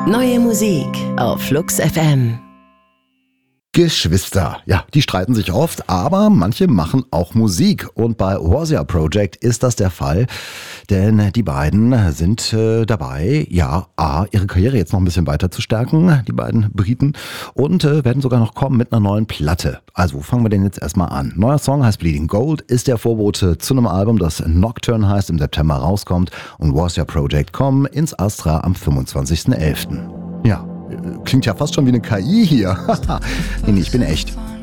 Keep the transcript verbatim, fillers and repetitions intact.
Neue Musik auf Flux F M. Geschwister, ja, die streiten sich oft, aber manche machen auch Musik. Und bei Warsia Project ist das der Fall, denn die beiden sind äh, dabei, ja, A, ihre Karriere jetzt noch ein bisschen weiter zu stärken, die beiden Briten, und äh, werden sogar noch kommen mit einer neuen Platte. Also fangen wir denn jetzt erstmal an. Neuer Song heißt Bleeding Gold, ist der Vorbote zu einem Album, das Nocturne heißt, im September rauskommt, und Warsia Project kommen ins Astra am fünfundzwanzigsten elften Ja. Klingt ja fast schon wie eine K I hier. Nee, nee, ich bin echt.